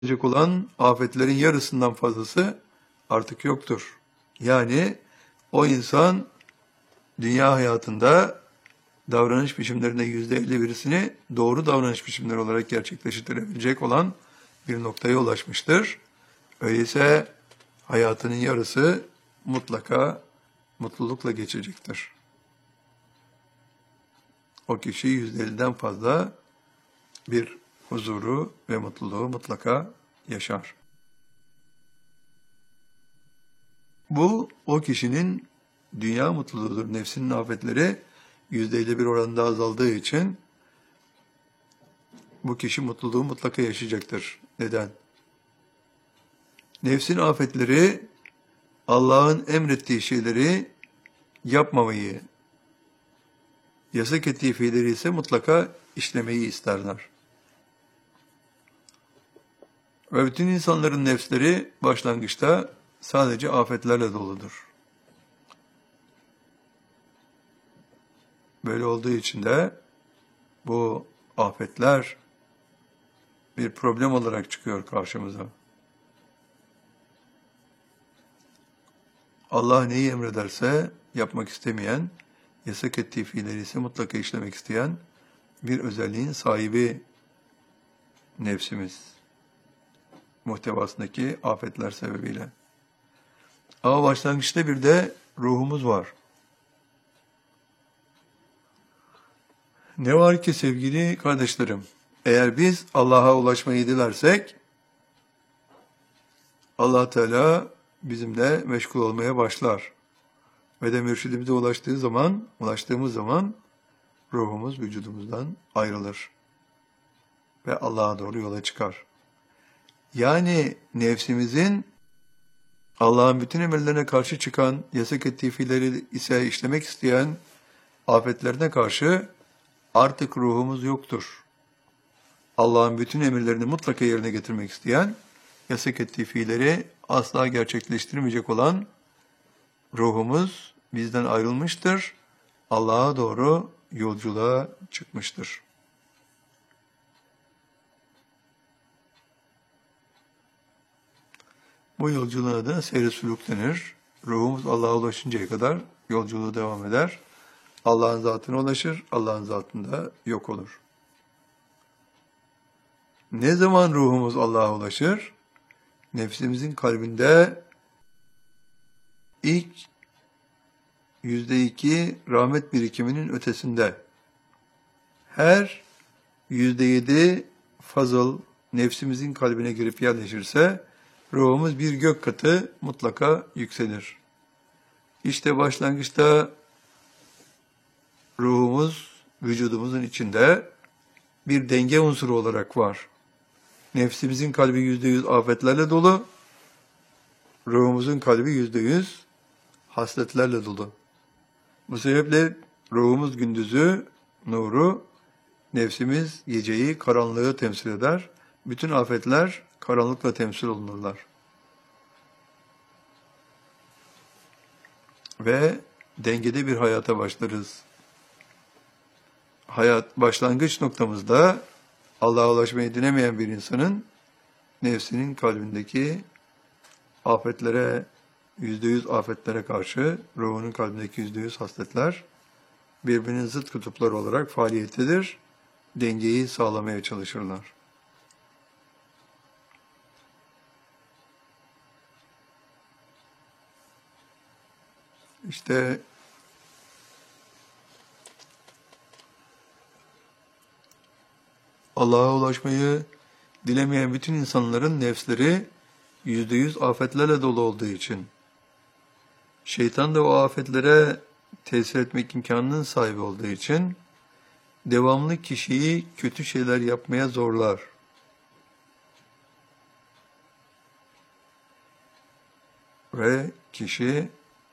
gelecek olan afetlerin yarısından fazlası artık yoktur. Yani o insan dünya hayatında davranış biçimlerinde %51'sini doğru davranış biçimleri olarak gerçekleştirebilecek olan bir noktaya ulaşmıştır. Öyleyse hayatının yarısı mutlaka mutlulukla geçecektir. O kişi %50'den fazla bir huzuru ve mutluluğu mutlaka yaşar. Bu o kişinin dünya mutluluğudur. Nefsinin afetleri %51 oranında azaldığı için bu kişi mutluluğu mutlaka yaşayacaktır. Neden? Nefsin afetleri Allah'ın emrettiği şeyleri yapmamayı, yasak ettiği fiilleri ise mutlaka işlemeyi isterler. Ve bütün insanların nefsleri başlangıçta sadece afetlerle doludur. Böyle olduğu için de bu afetler bir problem olarak çıkıyor karşımıza. Allah neyi emrederse yapmak istemeyen, yasak ettiği fiilleri ise mutlaka işlemek isteyen bir özelliğin sahibi nefsimiz. Muhtevasındaki afetler sebebiyle. Ama başlangıçta bir de ruhumuz var. Ne var ki sevgili kardeşlerim, eğer biz Allah'a ulaşmayı dilersek, Allah Teala bizimle meşgul olmaya başlar. Ve de mürşidimize ulaştığımız zaman ruhumuz vücudumuzdan ayrılır. Ve Allah'a doğru yola çıkar. Yani nefsimizin Allah'ın bütün emirlerine karşı çıkan, yasak ettiği fiilleri ise işlemek isteyen afetlerine karşı artık ruhumuz yoktur. Allah'ın bütün emirlerini mutlaka yerine getirmek isteyen, yasak ettiği fiilleri asla gerçekleştirmeyecek olan ruhumuz bizden ayrılmıştır. Allah'a doğru yolculuğa çıkmıştır. Bu yolculuğun adına seyr-i sülûk denir. Ruhumuz Allah'a ulaşıncaya kadar yolculuğu devam eder. Allah'ın zatına ulaşır, Allah'ın zatında yok olur. Ne zaman ruhumuz Allah'a ulaşır? Nefsimizin kalbinde ilk %2 rahmet birikiminin ötesinde her %7 fazıl nefsimizin kalbine girip yerleşirse ruhumuz bir gök katı mutlaka yükselir. İşte başlangıçta ruhumuz vücudumuzun içinde bir denge unsuru olarak var. Nefsimizin kalbi %100 afetlerle dolu, ruhumuzun kalbi %100 hasletlerle dolu. Bu sebeple ruhumuz gündüzü, nuru, nefsimiz geceyi, karanlığı temsil eder. Bütün afetler karanlıkla temsil olunurlar. Ve dengede bir hayata başlarız. Hayat başlangıç noktamızda Allah'a ulaşmayı dilemeyen bir insanın nefsinin kalbindeki afetlere, %100 afetlere karşı ruhunun kalbindeki %100 hasletler birbirinin zıt kutupları olarak faaliyettedir. Dengeyi sağlamaya çalışırlar. İşte Allah'a ulaşmayı dilemeyen bütün insanların nefsleri %100 afetlerle dolu olduğu için, şeytan da o afetlere tesir etmek imkanının sahibi olduğu için, devamlı kişiyi kötü şeyler yapmaya zorlar. Ve kişi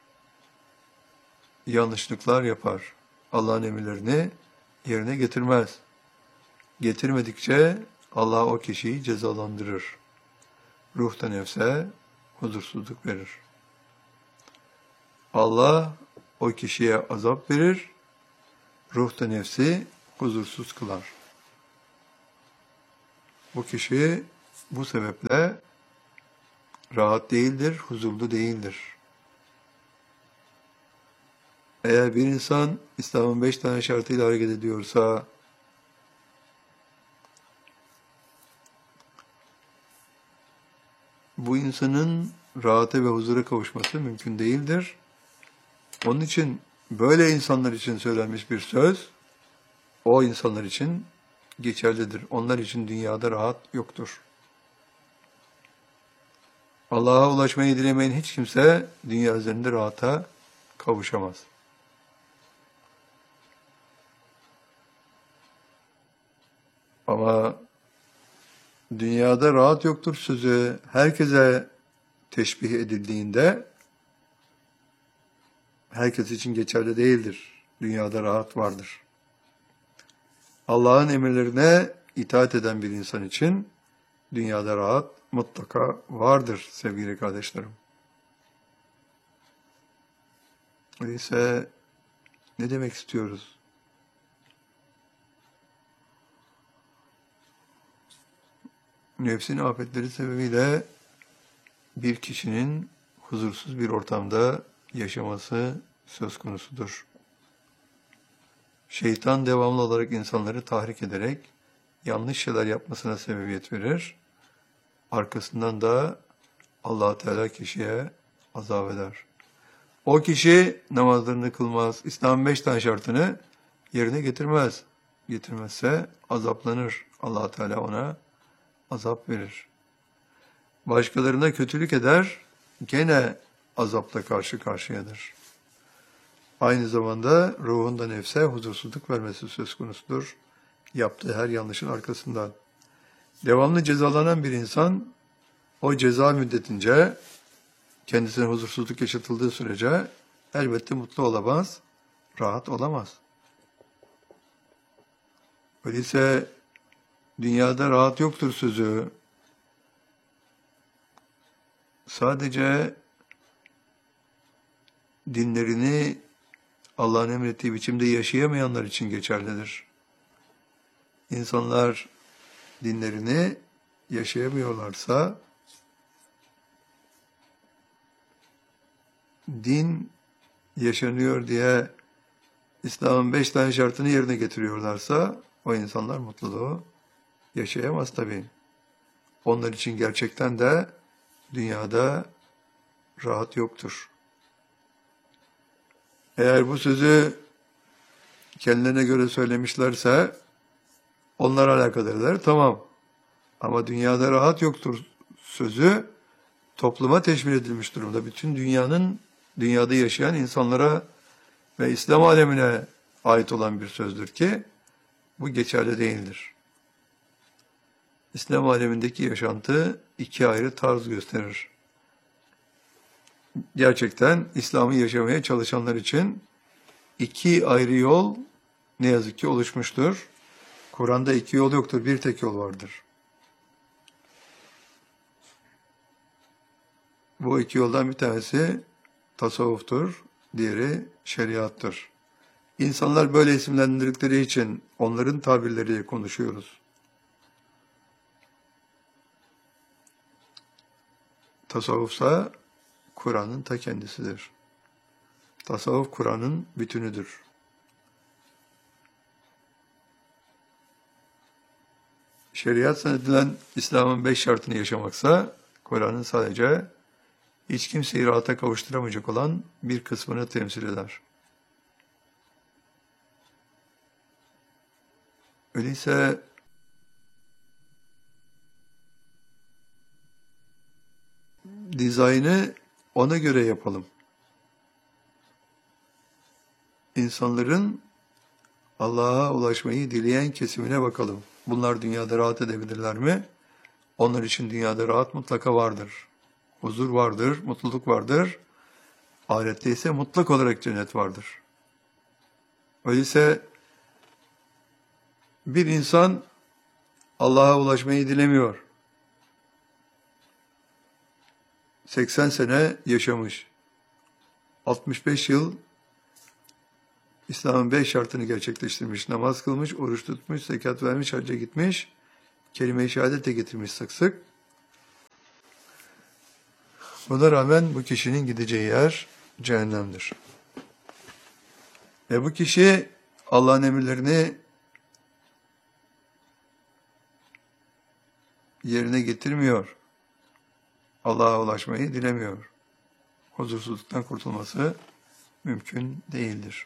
yanlışlıklar yapar. Allah'ın emirlerini yerine getirmez. Getirmedikçe Allah o kişiyi cezalandırır. Ruh da nefse huzursuzluk verir. Allah o kişiye azap verir, ruh da nefsi huzursuz kılar. Bu kişi Bu sebeple rahat değildir, huzurlu değildir. Eğer bir insan İslam'ın 5 tane şartıyla hareket ediyorsa, bu insanın rahata ve huzura kavuşması mümkün değildir. Onun için böyle insanlar için söylenmiş bir söz, o insanlar için geçerlidir. Onlar için dünyada rahat yoktur. Allah'a ulaşmayı dilemeyen hiç kimse dünya üzerinde rahata kavuşamaz. Ama dünyada rahat yoktur sözü herkese teşbih edildiğinde herkes için geçerli değildir. Dünyada rahat vardır. Allah'ın emirlerine itaat eden bir insan için dünyada rahat mutlaka vardır sevgili kardeşlerim. Öyleyse ne demek istiyoruz? Nefsin afetleri sebebiyle bir kişinin huzursuz bir ortamda yaşaması söz konusudur. Şeytan devamlı olarak insanları tahrik ederek yanlış şeyler yapmasına sebebiyet verir. Arkasından da Allah Teala kişiye azap eder. O kişi namazlarını kılmaz, İslam'ın 5 tane şartını yerine getirmez. Getirmezse azaplanır. Allah Teala ona azap verir. Başkalarına kötülük eder, gene azapla karşı karşıyadır. Aynı zamanda ruhunda nefse huzursuzluk vermesi söz konusudur. Yaptığı her yanlışın arkasından. Devamlı cezalanan bir insan, o ceza müddetince kendisine huzursuzluk yaşatıldığı sürece elbette mutlu olamaz, rahat olamaz. Öyleyse dünyada rahat yoktur sözü sadece dinlerini Allah'ın emrettiği biçimde yaşayamayanlar için geçerlidir. İnsanlar dinlerini yaşayamıyorlarsa, din yaşanıyor diye İslam'ın 5 tane şartını yerine getiriyorlarsa, o insanlar mutluluğu yaşayamaz tabii. Onlar için gerçekten de dünyada rahat yoktur. Eğer bu sözü kendilerine göre söylemişlerse onlara alakadarlar, tamam. Ama dünyada rahat yoktur sözü topluma teşmil edilmiş durumda. Bütün dünyada yaşayan insanlara ve İslam alemine ait olan bir sözdür ki bu geçerli değildir. İslam alemindeki yaşantı 2 ayrı tarz gösterir. Gerçekten İslam'ı yaşamaya çalışanlar için 2 ayrı yol ne yazık ki oluşmuştur. Kur'an'da 2 yol yoktur, bir tek yol vardır. Bu 2 yoldan bir tanesi tasavvuftur, diğeri şeriattır. İnsanlar böyle isimlendirdikleri için onların tabirleriyle konuşuyoruz. Tasavvufsa Kur'an'ın ta kendisidir. Tasavvuf Kur'an'ın bütünüdür. Şeriat zannedilen İslam'ın 5 şartını yaşamaksa Kur'an'ın sadece hiç kimseyi rahata kavuşturamayacak olan bir kısmını temsil eder. Öyleyse dizaynı ona göre yapalım. İnsanların Allah'a ulaşmayı dileyen kesimine bakalım. Bunlar dünyada rahat edebilirler mi? Onlar için dünyada rahat mutlaka vardır. Huzur vardır, mutluluk vardır. Ahirette ise mutlak olarak cennet vardır. Öyleyse bir insan Allah'a ulaşmayı dilemiyor. 80 sene yaşamış. 65 yıl İslam'ın 5 şartını gerçekleştirmiş. Namaz kılmış, oruç tutmuş, zekat vermiş, hacca gitmiş. Kelime-i şehadet de getirmiş sık sık. Buna rağmen bu kişinin gideceği yer cehennemdir. Ve bu kişi Allah'ın emirlerini yerine getirmiyor. Allah'a ulaşmayı dilemiyor. Huzursuzluktan kurtulması mümkün değildir.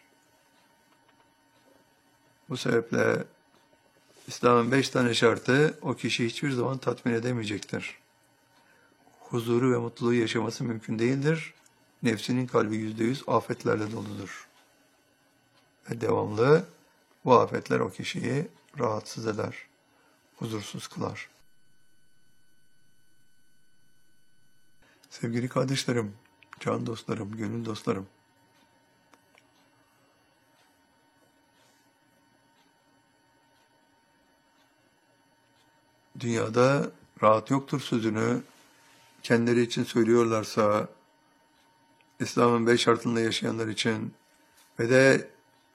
Bu sebeple İslam'ın 5 tane şartı o kişi hiçbir zaman tatmin edemeyecektir. Huzuru ve mutluluğu yaşaması mümkün değildir. Nefsinin kalbi %100 afetlerle doludur. Ve devamlı bu afetler o kişiyi rahatsız eder, huzursuz kılar. Sevgili kardeşlerim, can dostlarım, gönül dostlarım, dünyada rahat yoktur sözünü kendileri için söylüyorlarsa, İslam'ın 5 şartında yaşayanlar için ve de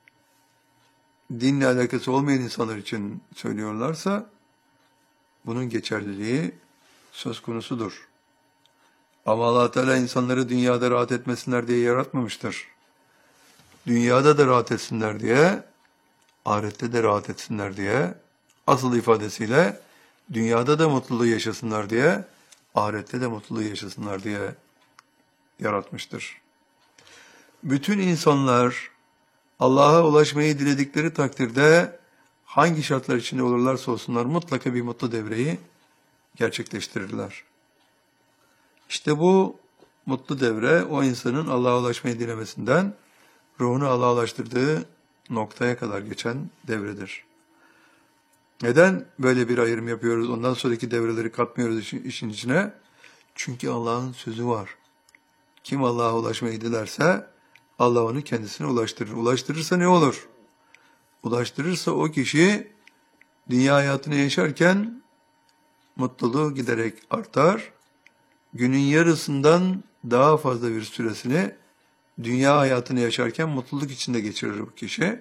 dinle alakası olmayan insanlar için söylüyorlarsa, bunun geçerliliği söz konusudur. Ama Allah Teala insanları dünyada rahat etmesinler diye yaratmamıştır. Dünyada da rahat etsinler diye, ahirette de rahat etsinler diye, asıl ifadesiyle dünyada da mutluluğu yaşasınlar diye, ahirette de mutluluğu yaşasınlar diye yaratmıştır. Bütün insanlar Allah'a ulaşmayı diledikleri takdirde hangi şartlar içinde olurlarsa olsunlar mutlaka bir mutlu devreyi gerçekleştirirler. İşte bu mutlu devre o insanın Allah'a ulaşmayı dilemesinden ruhunu Allah'a ulaştırdığı noktaya kadar geçen devredir. Neden böyle bir ayrım yapıyoruz? Ondan sonraki devreleri katmıyoruz işin içine. Çünkü Allah'ın sözü var. Kim Allah'a ulaşmayı dilerse Allah onu kendisine ulaştırır. Ulaştırırsa ne olur? Ulaştırırsa o kişi dünya hayatını yaşarken mutluluğu giderek artar. Günün yarısından daha fazla bir süresini dünya hayatını yaşarken mutluluk içinde geçirir bu kişi.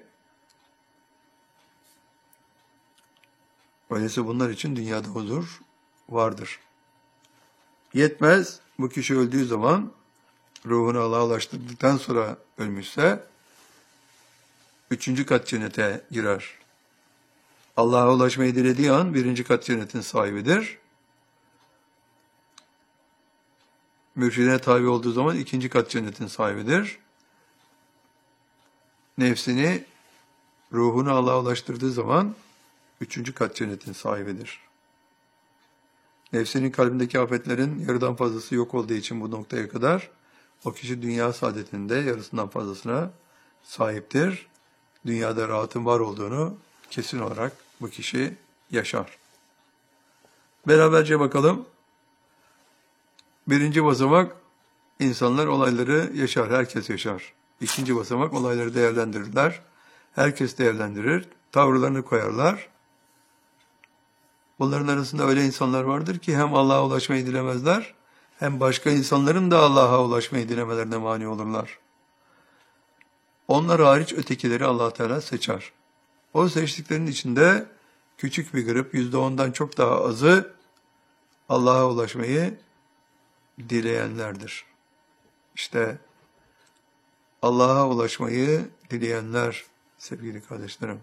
Öyleyse bunlar için dünyada huzur vardır. Yetmez, bu kişi öldüğü zaman ruhunu Allah'a ulaştırdıktan sonra ölmüşse 3. kat cennete girer. Allah'a ulaşmayı dilediği an 1. kat cennetin sahibidir. Mürşidine tabi olduğu zaman 2. kat cennetin sahibidir. Nefsini, ruhunu Allah'a ulaştırdığı zaman 3. kat cennetin sahibidir. Nefsinin kalbindeki afetlerin yarıdan fazlası yok olduğu için bu noktaya kadar o kişi dünya saadetinde yarısından fazlasına sahiptir. Dünyada rahatın var olduğunu kesin olarak bu kişi yaşar. Beraberce bakalım. 1. basamak insanlar olayları yaşar, herkes yaşar. 2. basamak olayları değerlendirirler. Herkes değerlendirir, tavırlarını koyarlar. Bunların arasında öyle insanlar vardır ki hem Allah'a ulaşmayı dilemezler, hem başka insanların da Allah'a ulaşmayı dilemelerine mani olurlar. Onlar hariç ötekileri Allah Teala seçer. O seçtiklerinin içinde küçük bir grup, %10'dan çok daha azı Allah'a ulaşmayı dileyenlerdir. İşte Allah'a ulaşmayı dileyenler sevgili kardeşlerim.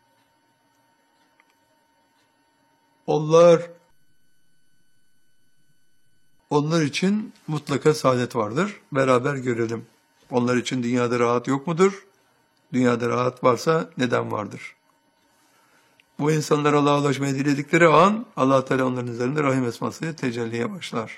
Onlar için mutlaka saadet vardır. Beraber görelim. Onlar için dünyada rahat yok mudur? Dünyada rahat varsa neden vardır? Bu insanlar Allah'a ulaşmayı diledikleri an Allah Teala onların üzerinde rahim esmasıyla tecelliye başlar.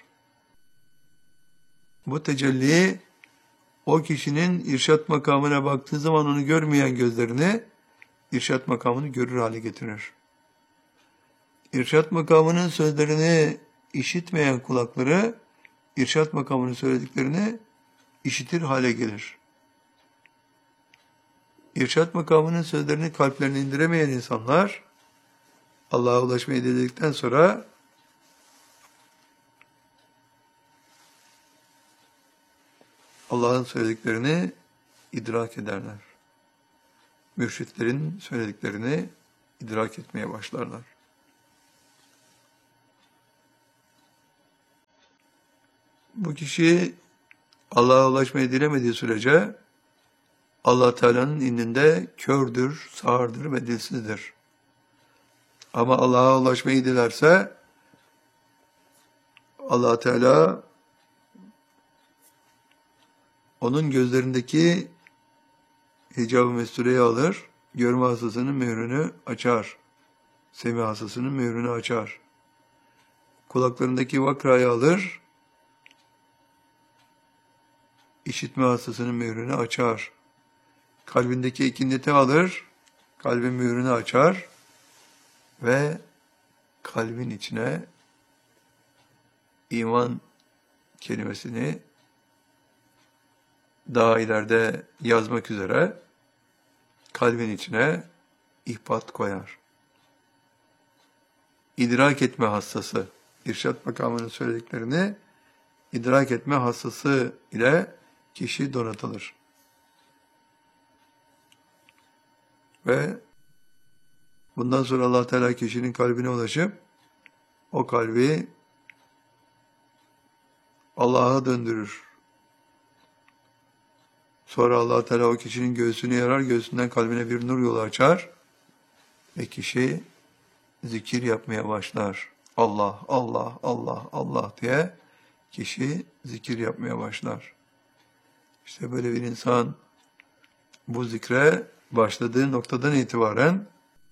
Bu tecelli o kişinin irşat makamına baktığı zaman onu görmeyen gözlerini irşat makamını görür hale getirir. İrşat makamının sözlerini işitmeyen kulakları irşat makamının söylediklerini işitir hale gelir. İrşat makamının sözlerini kalplerine indiremeyen insanlar Allah'a ulaşmayı diledikten sonra Allah'ın söylediklerini idrak ederler. Mürşitlerin söylediklerini idrak etmeye başlarlar. Bu kişi Allah'a ulaşmayı dilemediği sürece Allah Teala'nın indinde kördür, sağırdır ve dilsizdir. Ama Allah'a ulaşmayı dilerse Allah Teala onun gözlerindeki hicab-ı mestureyi alır, görme hastasının mührünü açar. Semi hastasının mührünü açar. Kulaklarındaki vakrayı alır, işitme hastasının mührünü açar. Kalbindeki ikindeti alır, kalbin mührünü açar ve kalbin içine iman kelimesini daha ileride yazmak üzere kalbin içine ihbat koyar. İdrak etme hastası, İrşad makamının söylediklerini idrak etme hastası ile kişi donatılır. Ve bundan sonra Allah Teala kişinin kalbine ulaşıp o kalbi Allah'a döndürür. Sonra Allah Teala o kişinin göğsünü yarar, göğsünden kalbine bir nur yolu açar ve kişi zikir yapmaya başlar. Allah, Allah, Allah, Allah diye kişi zikir yapmaya başlar. İşte böyle bir insan bu zikre başladığı noktadan itibaren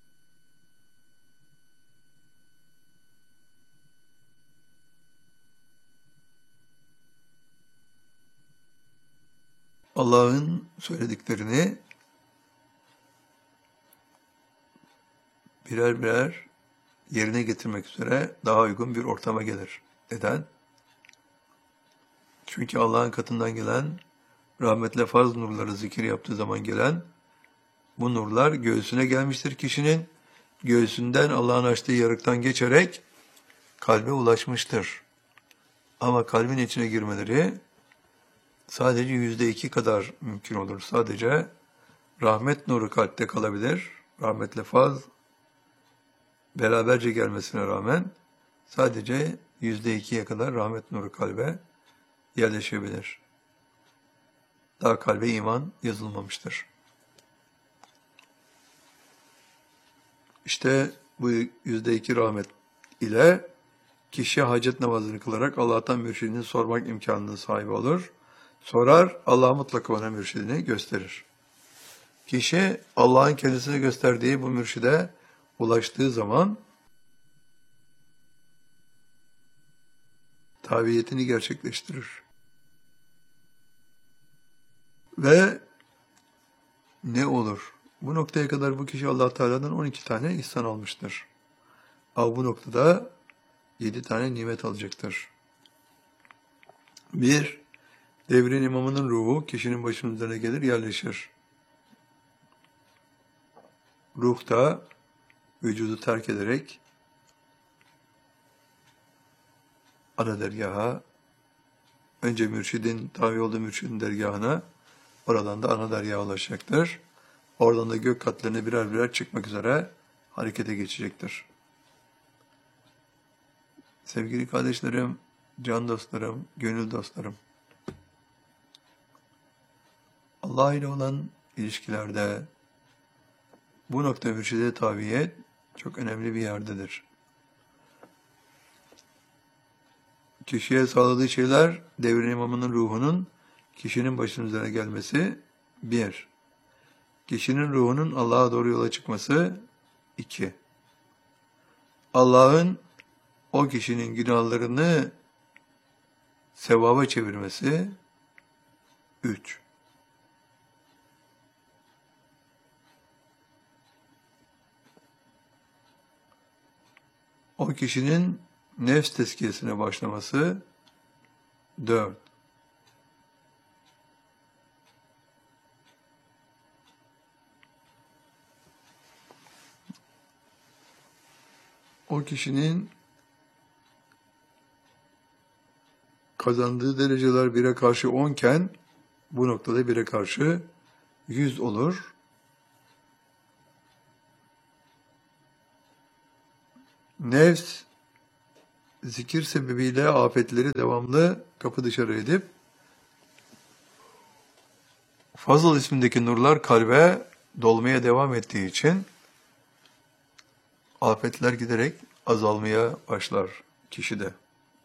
Allah'ın söylediklerini birer birer yerine getirmek üzere daha uygun bir ortama gelir. Neden? Çünkü Allah'ın katından gelen, rahmetle farz nurları zikir yaptığı zaman gelen bu nurlar göğsüne gelmiştir kişinin. Göğsünden Allah'ın açtığı yarıktan geçerek kalbe ulaşmıştır. Ama kalbin içine girmeleri sadece %2 kadar mümkün olur. Sadece rahmet nuru kalpte kalabilir. Rahmetle faz beraberce gelmesine rağmen sadece %2'ye kadar rahmet nuru kalbe yerleşebilir. Daha kalbe iman yazılmamıştır. İşte bu %2 rahmet ile kişi hacet namazını kılarak Allah'tan mürşidini sormak imkanına sahip olur. Sorar, Allah mutlaka ona mürşidini gösterir. Kişi Allah'ın kendisine gösterdiği bu mürşide ulaştığı zaman tabiyetini gerçekleştirir. Ve ne olur? Bu noktaya kadar bu kişi Allah Teala'dan 12 tane ihsan almıştır. Ama bu noktada 7 tane nimet alacaktır. 1. Devrin imamının ruhu kişinin başının üzerine gelir, yerleşir. Ruh da vücudu terk ederek ana dergaha, önce mürşidin, tabi olduğu mürşidin dergahına, oradan da ana dergaha ulaşacaktır. Oradan da gök katlarına birer birer çıkmak üzere harekete geçecektir. Sevgili kardeşlerim, can dostlarım, gönül dostlarım, Allah ile olan ilişkilerde bu nokta mürşide tabiyet çok önemli bir yerdedir. Kişiye sağladığı şeyler, devrin imamının ruhunun kişinin başının üzerine gelmesi 1. Kişinin ruhunun Allah'a doğru yola çıkması 2. Allah'ın o kişinin günahlarını sevaba çevirmesi 3. O kişinin nefs tezkiyesine başlaması 4. O kişinin kazandığı dereceler 1'e karşı 10 iken bu noktada 1'e karşı 100 olur. Nefs zikir sebebiyle afetleri devamlı kapı dışarı edip, Fazıl ismindeki nurlar kalbe dolmaya devam ettiği için afetler giderek azalmaya başlar kişide.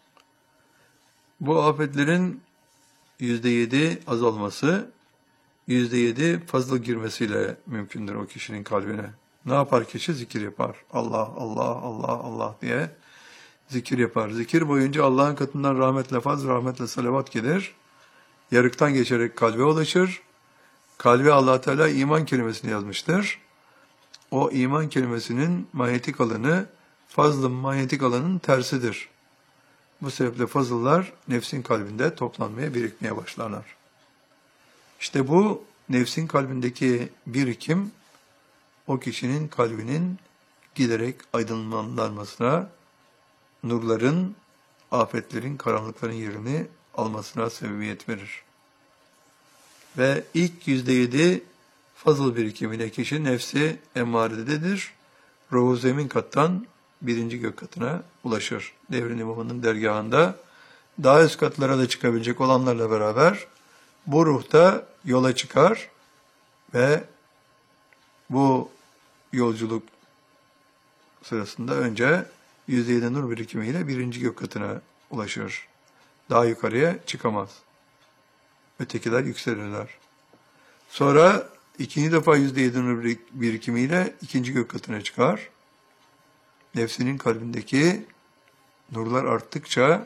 Bu afetlerin %7 azalması, %7 fazla girmesiyle mümkündür o kişinin kalbine. Ne yapar kişi? Zikir yapar. Allah, Allah, Allah, Allah diye zikir yapar. Zikir boyunca Allah'ın katından rahmetle faz, rahmetle salavat gelir. Yarıktan geçerek kalbe ulaşır. Kalbe Allah Teala iman kelimesini yazmıştır. O iman kelimesinin manyetik alanı, fazlın manyetik alanın tersidir. Bu sebeple fazıllar nefsin kalbinde toplanmaya, birikmeye başlarlar. İşte bu nefsin kalbindeki birikim, o kişinin kalbinin giderek aydınlanmasına, nurların, afetlerin, karanlıkların yerini almasına sebebiyet verir. Ve ilk %7 fazıl birikimiyle kişi nefsi emmarededir. Ruhu zemin kattan birinci gök katına ulaşır. Devrin imamının dergahında daha üst katlara da çıkabilecek olanlarla beraber bu ruhta yola çıkar ve bu yolculuk sırasında önce %7 nur birikimiyle birinci gök katına ulaşır. Daha yukarıya çıkamaz. Ötekiler yükselirler. Sonra ikinci defa %7 nur birikimiyle ikinci gök katına çıkar. Nefsinin kalbindeki nurlar arttıkça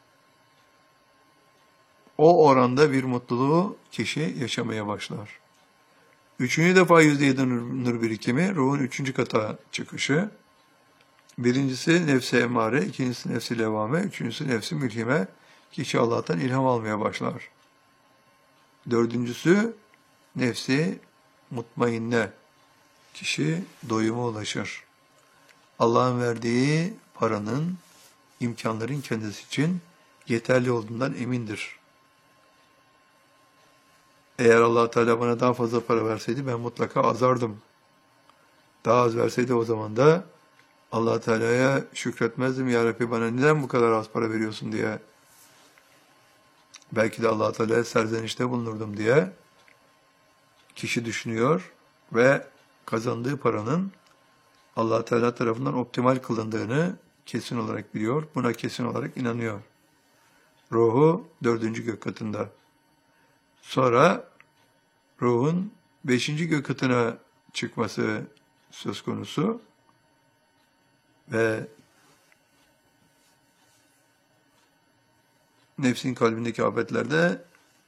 o oranda bir mutluluğu kişi yaşamaya başlar. Üçüncü defa %7 nur birikimi, ruhun üçüncü kata çıkışı. Birincisi nefsi emmare, ikincisi nefsi levame, üçüncüsü nefsi mülhime. Kişi Allah'tan ilham almaya başlar. Dördüncüsü nefsi mutmainne. Kişi doyuma ulaşır. Allah'ın verdiği paranın, imkanların kendisi için yeterli olduğundan emindir. Eğer Allah Teala bana daha fazla para verseydi ben mutlaka azardım. Daha az verseydi o zaman da Allah Teala'ya şükretmezdim. Ya Rabbi bana neden bu kadar az para veriyorsun diye. Belki de Allah Teala'ya serzenişte bulunurdum diye kişi düşünüyor ve kazandığı paranın Allah Teala tarafından optimal kılındığını kesin olarak biliyor. Buna kesin olarak inanıyor. Ruhu 4. gök katında. Sonra ruhun 5. gök katına çıkması söz konusu ve nefsin kalbindeki afetlerde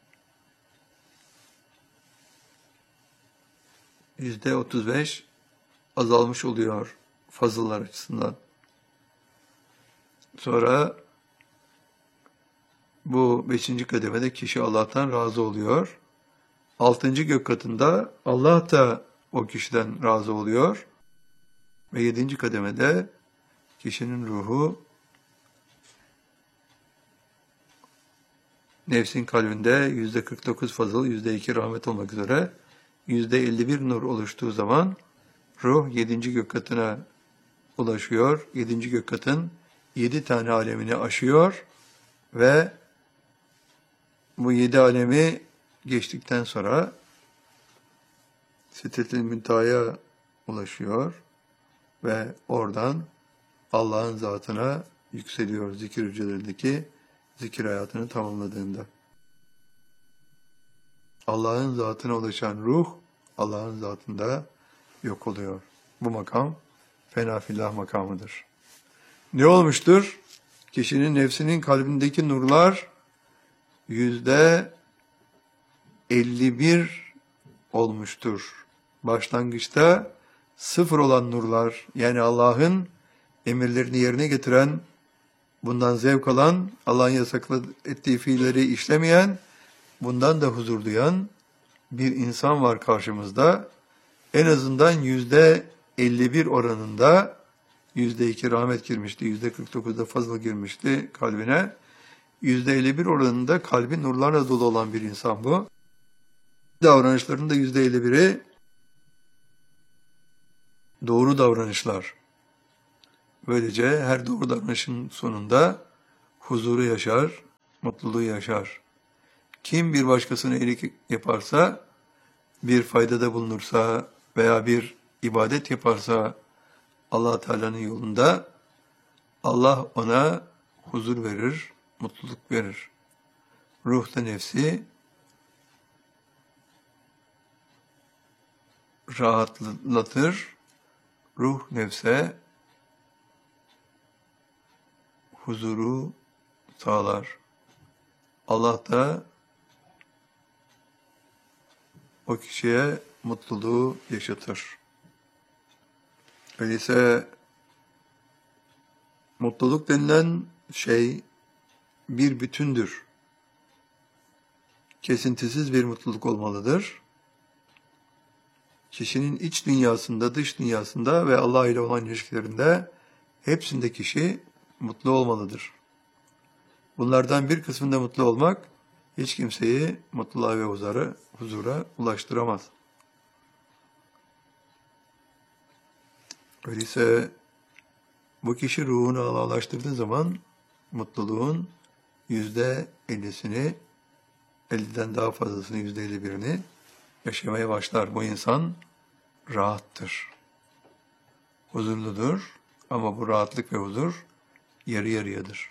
%35 azalmış oluyor fazıllar açısından. Sonra bu 5. kademede kişi Allah'tan razı oluyor. 6. gök katında Allah da o kişiden razı oluyor. Ve 7. kademede kişinin ruhu nefsin kalbinde %49 fazıl, %2 rahmet olmak üzere %51 nur oluştuğu zaman ruh 7. gök katına ulaşıyor. 7. gök katın 7 tane alemini aşıyor ve bu 7 alemi geçtikten sonra Sidretil Münteha'ya ulaşıyor ve oradan Allah'ın zatına yükseliyor zikir hücrelerindeki zikir hayatını tamamladığında. Allah'ın zatına ulaşan ruh, Allah'ın zatında yok oluyor. Bu makam fena fillah makamıdır. Ne olmuştur? Kişinin nefsinin kalbindeki nurlar %51 olmuştur. Başlangıçta 0 olan nurlar, yani Allah'ın emirlerini yerine getiren, bundan zevk alan, Allah'ın yasakladığı ettiği fiilleri işlemeyen, bundan da huzur duyan bir insan var karşımızda. En azından %51 oranında %2 rahmet girmişti, %49'da fazla girmişti kalbine. %51 oranında kalbi nurlarla dolu olan bir insan bu. Davranışlarının da %51'i doğru davranışlar. Böylece her doğru davranışın sonunda huzuru yaşar, mutluluğu yaşar. Kim bir başkasına iyilik yaparsa, bir faydada bulunursa veya bir ibadet yaparsa Allah Teala'nın yolunda, Allah ona huzur verir, mutluluk verir. Ruh da nefsi rahatlatır, ruh nefse huzuru sağlar. Allah da o kişiye mutluluğu yaşatır. Öyleyse mutluluk denilen şey bir bütündür. Kesintisiz bir mutluluk olmalıdır. Kişinin iç dünyasında, dış dünyasında ve Allah ile olan ilişkilerinde hepsinde kişi mutlu olmalıdır. Bunlardan bir kısmında mutlu olmak hiç kimseyi mutluluğa ve huzura ulaştıramaz. Öyleyse bu kişi ruhunu Allah'laştırdığı zaman mutluluğun %50'sini, 50'den daha fazlasını, %51'ini yaşamaya başlar. Bu insan rahattır, huzurludur ama bu rahatlık ve huzur yarı yarıyadır.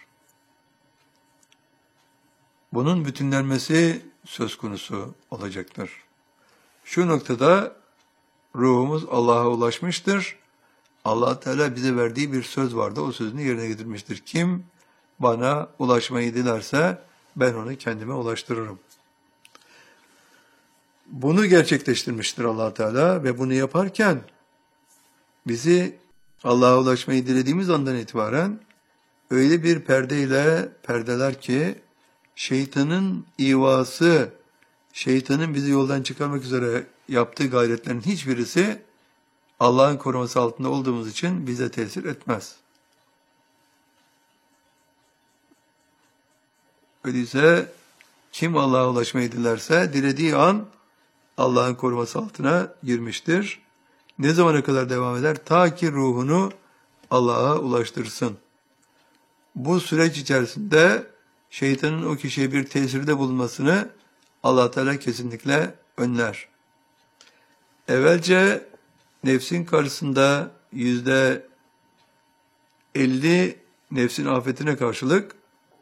Bunun bütünlenmesi söz konusu olacaktır. Şu noktada ruhumuz Allah'a ulaşmıştır. Allah Teala bize verdiği bir söz vardı. O sözünü yerine getirmiştir. Kim bana ulaşmayı dilerse ben onu kendime ulaştırırım. Bunu gerçekleştirmiştir Allah Teala ve bunu yaparken bizi Allah'a ulaşmayı dilediğimiz andan itibaren öyle bir perdeyle perdeler ki şeytanın ivası, şeytanın bizi yoldan çıkarmak üzere yaptığı gayretlerin hiçbirisi Allah'ın koruması altında olduğumuz için bize tesir etmez. Öyleyse kim Allah'a ulaşmayı dilerse dilediği an Allah'ın koruması altına girmiştir. Ne zamana kadar devam eder? Ta ki ruhunu Allah'a ulaştırsın. Bu süreç içerisinde şeytanın o kişiye bir tesirde bulunmasını Allah Teala kesinlikle önler. Evvelce nefsin karşısında %50 nefsin afetine karşılık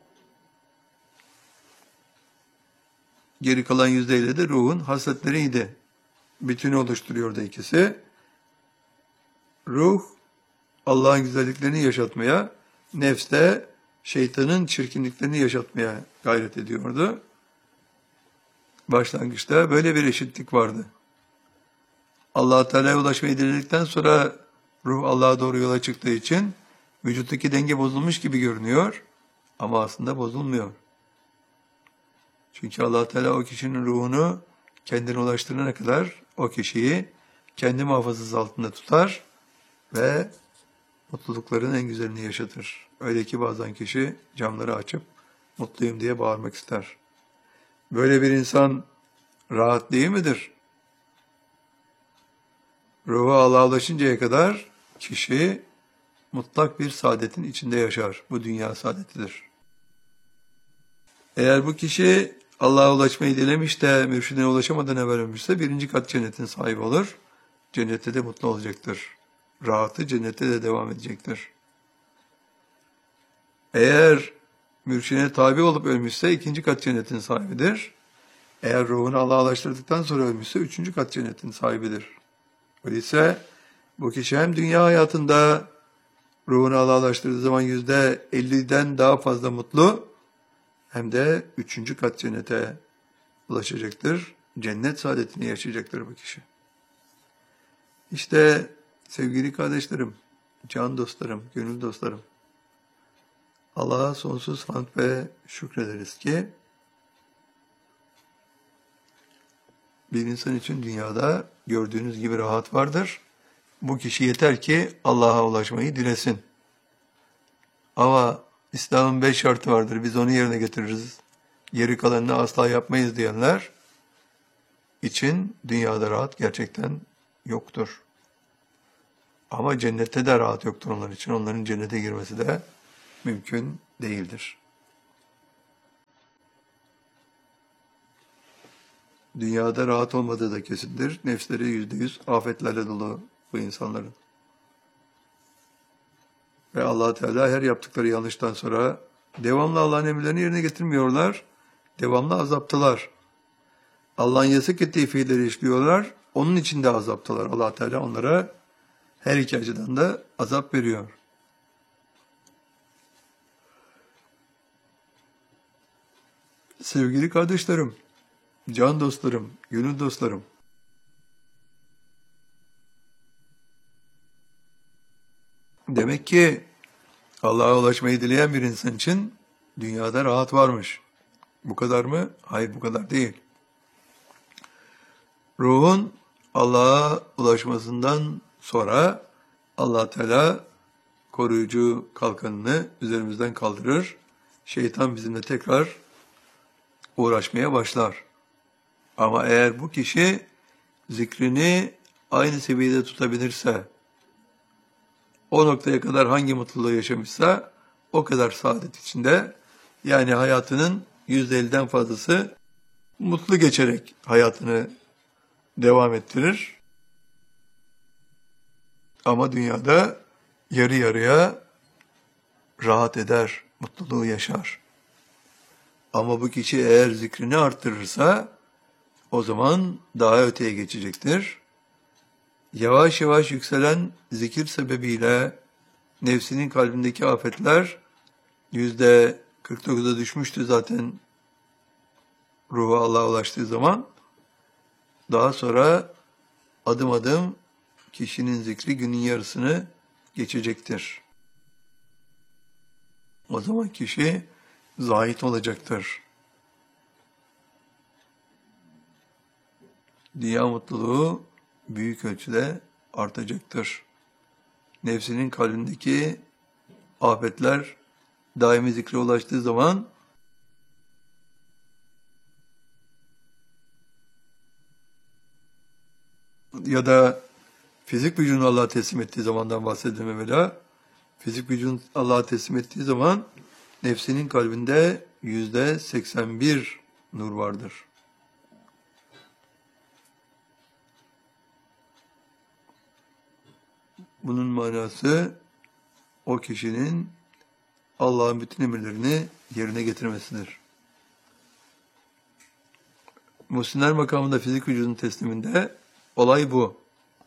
geri kalan %50 de ruhun hasletleriydi. Bütünü oluşturuyordu ikisi. Ruh Allah'ın güzelliklerini yaşatmaya, nefs de şeytanın çirkinliklerini yaşatmaya gayret ediyordu. Başlangıçta böyle bir eşitlik vardı. Allah-u Teala'ya ulaşmayı diledikten sonra ruh Allah'a doğru yola çıktığı için vücuttaki denge bozulmuş gibi görünüyor ama aslında bozulmuyor. Çünkü Allah Teala o kişinin ruhunu kendine ulaştırana kadar o kişiyi kendi muhafazası altında tutar ve mutlulukların en güzelini yaşatır. Öyle ki bazen kişi camları açıp mutluyum diye bağırmak ister. Böyle bir insan rahat değil midir? Ruhu Allah'a ulaşıncaya kadar kişi mutlak bir saadetin içinde yaşar. Bu dünya saadetidir. Eğer bu kişi Allah'a ulaşmayı dilemiş de mürşidine ulaşamadan evvel ölmüşse 1. kat cennetin sahibi olur. Cennette de mutlu olacaktır. Rahatı cennette de devam edecektir. Eğer mürşidine tabi olup ölmüşse 2. kat cennetin sahibidir. Eğer ruhunu Allah'a ulaştırdıktan sonra ölmüşse 3. kat cennetin sahibidir. Öyleyse bu kişi hem dünya hayatında ruhunu Allah'a ulaştırdığı zaman %50'den daha fazla mutlu, hem de 3. kat cennete ulaşacaktır. Cennet saadetini yaşayacaktır bu kişi. İşte sevgili kardeşlerim, can dostlarım, gönül dostlarım, Allah'a sonsuz hamd ve şükrederiz ki bir insan için dünyada gördüğünüz gibi rahat vardır. Bu kişi yeter ki Allah'a ulaşmayı dilesin. Ama İslam'ın 5 şartı vardır. Biz onu yerine getiririz. Geri kalanını asla yapmayız diyenler için dünyada rahat gerçekten yoktur. Ama cennette de rahat yoktur onlar için. Onların cennete girmesi de mümkün değildir. Dünyada rahat olmadığı da kesindir. Nefsleri %100 afetlerle dolu bu insanların. Ve Allah Teala her yaptıkları yanlıştan sonra devamlı Allah'ın emirlerini yerine getirmiyorlar. Devamlı azaptalar. Allah'ın yasak ettiği fiilleri işliyorlar. Onun için de azaptalar. Allah Teala onlara her iki açıdan da azap veriyor. Sevgili kardeşlerim, can dostlarım, gönül dostlarım. Demek ki Allah'a ulaşmayı dileyen bir insan için dünyada rahat varmış. Bu kadar mı? Hayır, bu kadar değil. Ruhun Allah'a ulaşmasından sonra Allah Teala koruyucu kalkanını üzerimizden kaldırır. Şeytan bizimle tekrar uğraşmaya başlar. Ama eğer bu kişi zikrini aynı seviyede tutabilirse, o noktaya kadar hangi mutluluğu yaşamışsa o kadar saadet içinde, yani hayatının %50'den fazlası mutlu geçerek hayatını devam ettirir. Ama dünyada yarı yarıya rahat eder, mutluluğu yaşar. Ama bu kişi eğer zikrini arttırırsa o zaman daha öteye geçecektir. Yavaş yavaş yükselen zikir sebebiyle nefsinin kalbindeki afetler %49'a düşmüştü zaten ruhu Allah'a ulaştığı zaman. Daha sonra adım adım kişinin zikri günün yarısını geçecektir. O zaman kişi zahit olacaktır. Dünya mutluluğu büyük ölçüde artacaktır. Nefsinin kalbindeki afetler daimi zikre ulaştığı zaman ya da fizik vücudunu Allah'a teslim ettiği zamandan bahsediyorum evvela. Fizik vücudunu Allah'a teslim ettiği zaman nefsinin kalbinde %81 nur vardır. Bunun manası o kişinin Allah'ın bütün emirlerini yerine getirmesidir. Muhsinler makamında fizik vücudun tesliminde olay bu.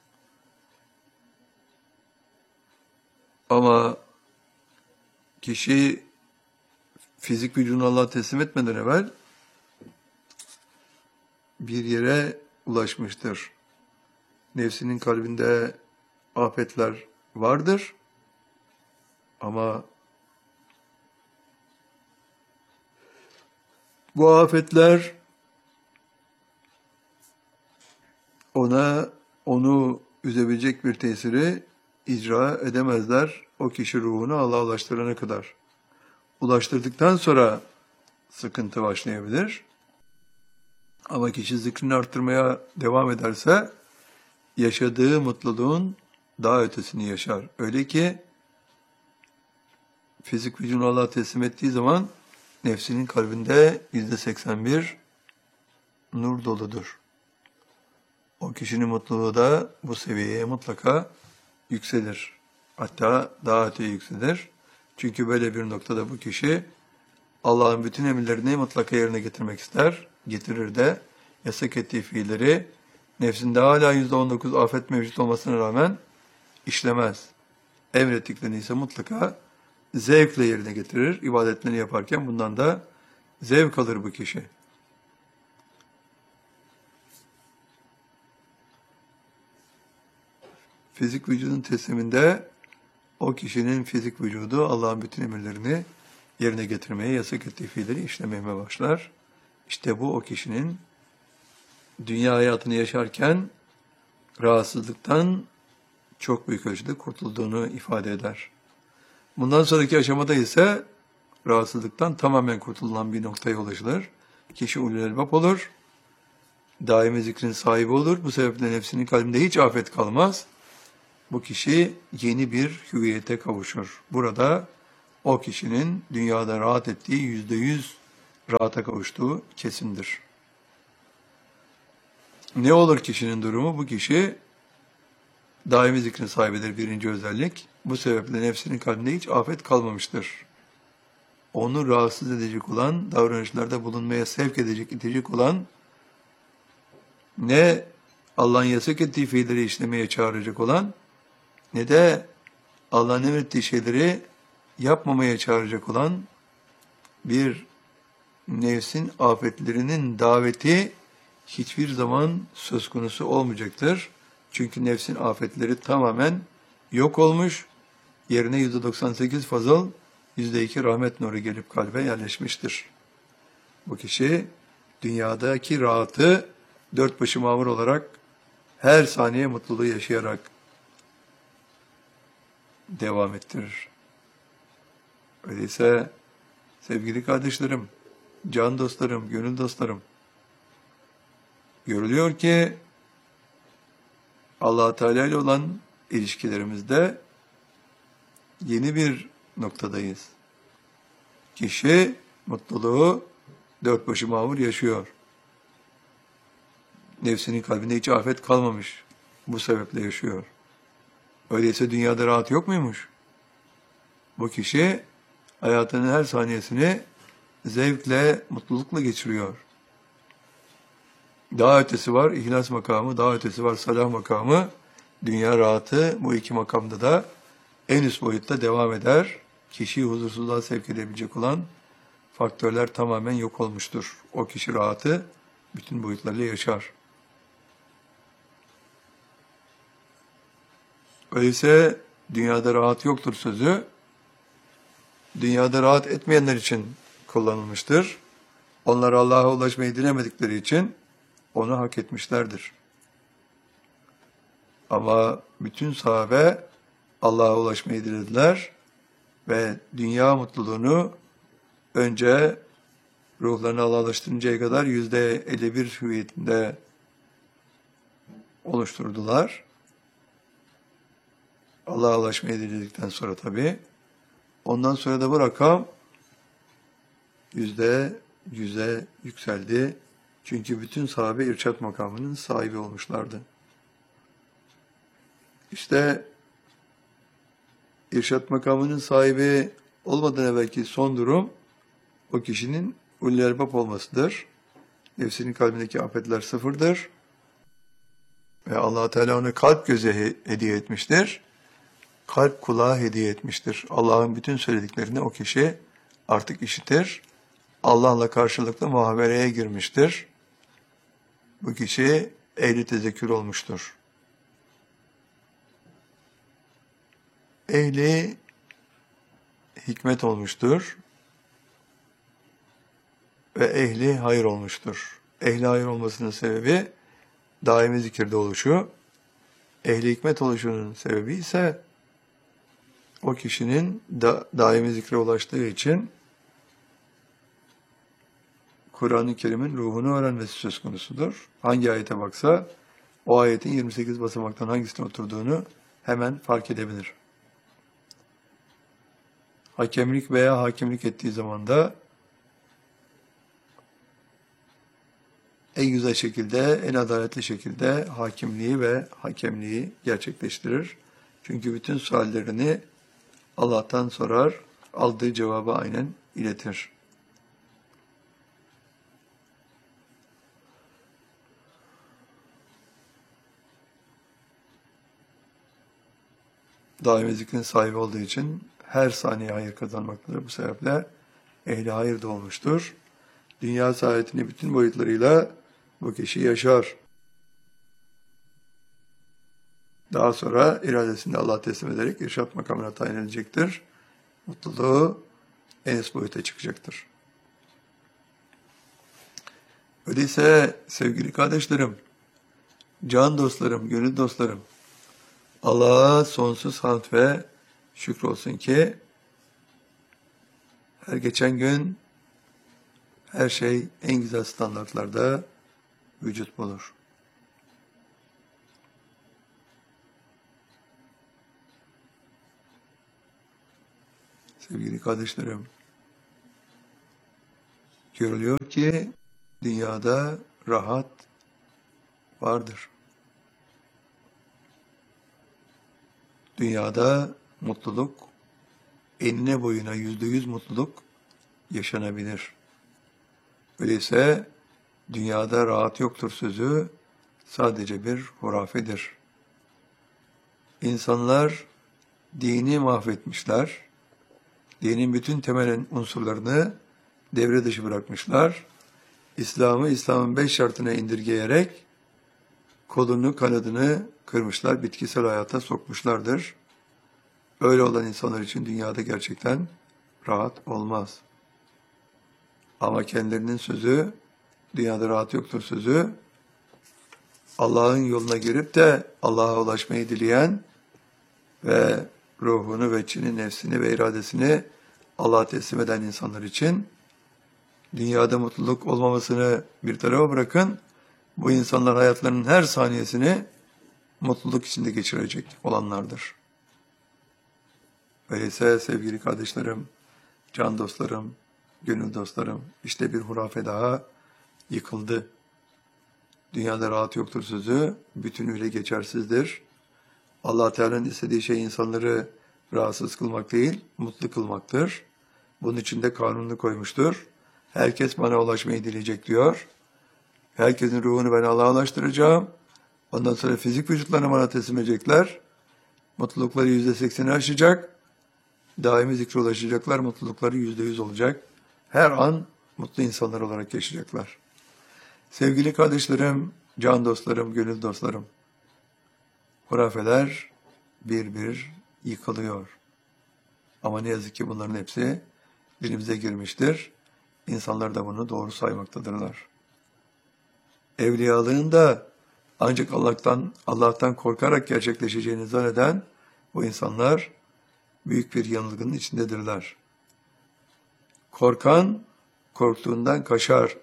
Ama kişi fizik vücudunu Allah'a teslim etmeden evvel bir yere ulaşmıştır. Nefsinin kalbinde afetler vardır ama bu afetler onu üzebilecek bir tesiri icra edemezler. O kişi ruhunu Allah'a ulaştırana kadar. Ulaştırdıktan sonra sıkıntı başlayabilir. Ama kişi zikrini arttırmaya devam ederse yaşadığı mutluluğun daha ötesini yaşar. Öyle ki fizik vücudunu Allah'a teslim ettiği zaman nefsinin kalbinde %81 nur doludur. O kişinin mutluluğu da bu seviyeye mutlaka yükselir. Hatta daha öteye yükselir. Çünkü böyle bir noktada bu kişi Allah'ın bütün emirlerini mutlaka yerine getirmek ister. Getirir de yasak ettiği fiilleri nefsinde hala %19 afet mevcut olmasına rağmen işlemez. Emrettiklerini ise mutlaka zevkle yerine getirir. İbadetlerini yaparken bundan da zevk alır bu kişi. Fizik vücudun tesliminde o kişinin fizik vücudu Allah'ın bütün emirlerini yerine getirmeye, yasak ettiği fiilleri işlemeye başlar. İşte bu o kişinin dünya hayatını yaşarken rahatsızlıktan çok büyük ölçüde kurtulduğunu ifade eder. Bundan sonraki aşamada ise rahatsızlıktan tamamen kurtulan bir noktaya ulaşılır. Kişi ulul elbap olur, daimi zikrin sahibi olur. Bu sebeple nefsinin kalbinde hiç afet kalmaz. bu kişi yeni bir hüviyete kavuşur. Burada o kişinin dünyada rahat ettiği %100 rahata kavuştuğu kesindir. Ne olur kişinin durumu? Bu kişi daimi zikrin sahibidir, birinci özellik. Bu sebeple nefsinin kalbinde hiç afet kalmamıştır. Onu rahatsız edecek olan, davranışlarda bulunmaya sevk edecek, itecek olan, ne Allah'ın yasak ettiği fiilleri işlemeye çağıracak olan, ne de Allah'ın emrettiği şeyleri yapmamaya çağıracak olan bir nefsin afetlerinin daveti hiçbir zaman söz konusu olmayacaktır. Çünkü nefsin afetleri tamamen yok olmuş, yerine %98 fazıl, %2 rahmet nuru gelip kalbe yerleşmiştir. Bu kişi dünyadaki rahatı dört başı mamur olarak her saniye mutluluğu yaşayarak devam ettirir. Öyleyse sevgili kardeşlerim, can dostlarım, gönül dostlarım, görülüyor ki Allah Teala ile olan ilişkilerimizde yeni bir noktadayız. Kişi mutluluğu dört başı mamur yaşıyor. Nefsinin kalbinde hiç afet kalmamış. Bu sebeple yaşıyor. Öyleyse dünyada rahat yok muymuş? Bu kişi hayatının her saniyesini zevkle, mutlulukla geçiriyor. Daha ötesi var ihlas makamı, daha ötesi var salah makamı. Dünya rahatı bu iki makamda da en üst boyutta devam eder. Kişiyi huzursuzluğa sevk edebilecek olan faktörler tamamen yok olmuştur. O kişi rahatı bütün boyutlarıyla yaşar. Öyleyse dünyada rahat yoktur sözü, dünyada rahat etmeyenler için kullanılmıştır. Onlar Allah'a ulaşmayı dilemedikleri için onu hak etmişlerdir. Ama bütün sahabe Allah'a ulaşmayı dilediler ve dünya mutluluğunu önce ruhlarını Allah'a ulaştırıncaya kadar %51 hüviyetinde oluşturdular. Allah'a ulaşmayı diledikten sonra tabii. Ondan sonra da bu rakam %100'e yükseldi. Çünkü bütün sahabe irşad makamının sahibi olmuşlardı. İşte irşad makamının sahibi olmadan evvelki son durum o kişinin ulul elbab olmasıdır. Nefsinin kalbindeki afetler sıfırdır. Ve Allah Teala ona kalp göze hediye etmiştir. Kalp kulağı hediye etmiştir. Allah'ın bütün söylediklerini o kişi artık işitir. Allah'la karşılıklı muhabereye girmiştir. Bu kişi ehli tezekkür olmuştur. Ehli hikmet olmuştur. Ve ehli hayır olmuştur. Ehli hayır olmasının sebebi daimi zikirde oluşu. Ehli hikmet oluşunun sebebi ise o kişinin daimi zikre ulaştığı için Kur'an-ı Kerim'in ruhunu öğrenmesi söz konusudur. Hangi ayete baksa o ayetin 28 basamaktan hangisine oturduğunu hemen fark edebilir. Hakemlik veya hakimlik ettiği zaman da en güzel şekilde, en adaletli şekilde hakimliği ve hakemliği gerçekleştirir. Çünkü bütün suallerini Allah'tan sorar, aldığı cevabı aynen iletir. Daimi zikrin sahibi olduğu için her saniye hayır kazanmaktadır. Bu sebeple ehli hayır da olmuştur. Dünya saadetini bütün boyutlarıyla bu kişi yaşar. Daha sonra iradesini Allah'a teslim ederek irşad makamına tayin edecektir. Mutluluğu en üst boyuta çıkacaktır. Öyleyse sevgili kardeşlerim, can dostlarım, gönül dostlarım, Allah'a sonsuz hamd ve şükür olsun ki her geçen gün her şey en güzel standartlarda vücut bulur. Sevgili kardeşlerim, görülüyor ki dünyada rahat vardır. Dünyada mutluluk, enine boyuna %100 mutluluk yaşanabilir. Öyleyse dünyada rahat yoktur sözü sadece bir hurafedir. İnsanlar dini mahvetmişler, dinin bütün temel unsurlarını devre dışı bırakmışlar. İslam'ın 5 şartına indirgeyerek kolunu kanadını kırmışlar, bitkisel hayata sokmuşlardır. Öyle olan insanlar için dünyada gerçekten rahat olmaz. Ama kendilerinin sözü, dünyada rahat yoktur sözü, Allah'ın yoluna girip de Allah'a ulaşmayı dileyen ve ruhunu ve içini, nefsini ve iradesini Allah'a teslim eden insanlar için dünyada mutluluk olmamasını bir tarafa bırakın, bu insanlar hayatlarının her saniyesini mutluluk içinde geçirecek olanlardır. Öyleyse sevgili kardeşlerim, can dostlarım, gönül dostlarım, işte bir hurafe daha yıkıldı. Dünyada rahat yoktur sözü bütünüyle geçersizdir. Allah Teala'nın istediği şey insanları rahatsız kılmak değil, mutlu kılmaktır. Bunun için de kanununu koymuştur. Herkes bana ulaşmayı dileyecek diyor. Herkesin ruhunu ben Allah'a ulaştıracağım. Ondan sonra fizik vücutlarını bana teslim edecekler. Mutlulukları %80'i aşacak. Daimi zikre ulaşacaklar. Mutlulukları %100 olacak. Her an mutlu insanlar olarak yaşayacaklar. Sevgili kardeşlerim, can dostlarım, gönül dostlarım. Hurafeler bir bir yıkılıyor. Ama ne yazık ki bunların hepsi dilimize girmiştir. İnsanlar da bunu doğru saymaktadırlar. Evliyalığın da ancak Allah'tan korkarak gerçekleşeceğini zanneden bu insanlar büyük bir yanılgının içindedirler. Korkan korktuğundan kaçar.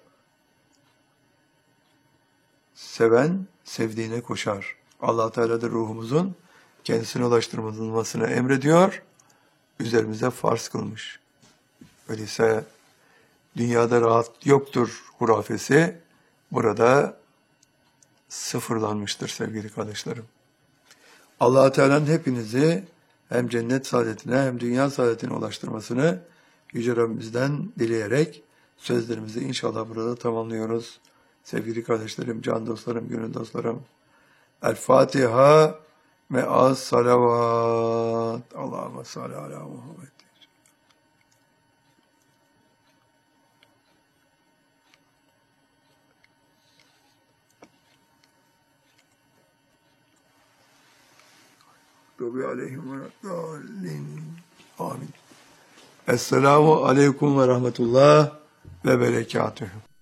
Seven sevdiğine koşar. Allah Teala da ruhumuzun kendisine ulaştırılmasını emrediyor, üzerimize farz kılmış. Öyleyse dünyada rahat yoktur hurafesi burada sıfırlanmıştır sevgili kardeşlerim. Allah Teala'nın hepinizi hem cennet saadetine hem dünya saadetine ulaştırmasını Yüce Rabbimizden dileyerek sözlerimizi inşallah burada tamamlıyoruz. Sevgili kardeşlerim, can dostlarım, gönül dostlarım. El Fatiha me'as salavat. Allahümme salli ala Muhammed. Rabbi aleyhim ve dallin. Amin. Esselamu aleyküm ve rahmetullah ve berekatühü.